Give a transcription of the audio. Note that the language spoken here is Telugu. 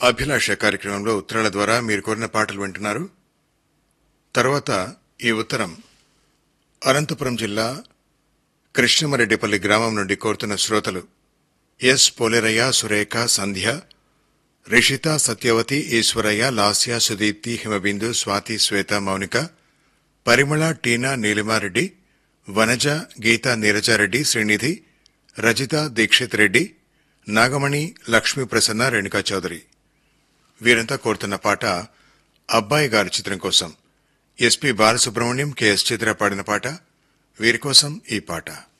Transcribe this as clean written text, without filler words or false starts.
అభిలాష కార్యక్రమంలో ఉత్తరాల ద్వారా మీరు కోరిన పాటలు వింటున్నారు. తర్వాత ఈ ఉత్తరం అనంతపురం జిల్లా కృష్ణమరెడ్డిపల్లి గ్రామం నుండి కోరుతున్న శ్రోతలు ఎస్ పోలేరయ్య, సురేఖ, సంధ్య, రిషిత, సత్యవతి, ఈశ్వరయ్య, లాస్య, సుదీప్తి, హిమబిందు, స్వాతి, శ్వేత, మౌనిక, పరిమళ, టీనా, నీలిమారెడ్డి, వనజ, గీత, నీరజారెడ్డి, శ్రీనిధి, రజిత, దీక్షిత్ రెడ్డి, నాగమణి, లక్ష్మీ ప్రసన్న, రేణుకా చౌదరి. వీరంతా కోరుతున్న పాట అబ్బాయి గారి చిత్రం కోసం ఎస్పీ బాలసుబ్రహ్మణ్యం, కెఎస్ చిత్ర పాడిన పాట. వీరి కోసం ఈ పాట.